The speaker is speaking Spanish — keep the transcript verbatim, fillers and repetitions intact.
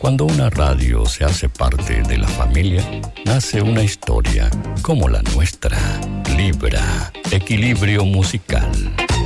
Cuando una radio se hace parte de la familia, nace una historia como la nuestra. Libra, equilibrio musical.